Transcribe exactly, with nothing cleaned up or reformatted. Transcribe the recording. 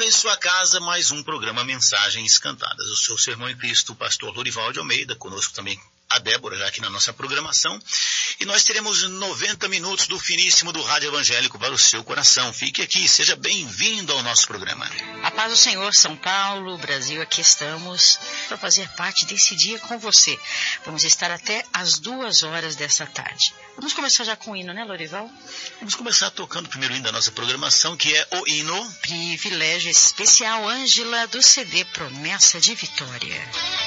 em sua casa, mais um programa Mensagens Cantadas. O seu Sermão em Cristo, o pastor Lorival de Almeida, conosco também a Débora, já aqui na nossa programação. E nós teremos noventa minutos do finíssimo do Rádio Evangélico para o seu coração. Fique aqui, seja bem-vindo ao nosso programa. A paz do Senhor, São Paulo, Brasil, aqui estamos para fazer parte desse dia com você. Vamos estar até às duas horas dessa tarde. Vamos começar já com o hino, né, Lorival? Vamos começar tocando o primeiro hino da nossa programação, que é o hino Privilégio Especial Ângela, do C D Promessa de Vitória.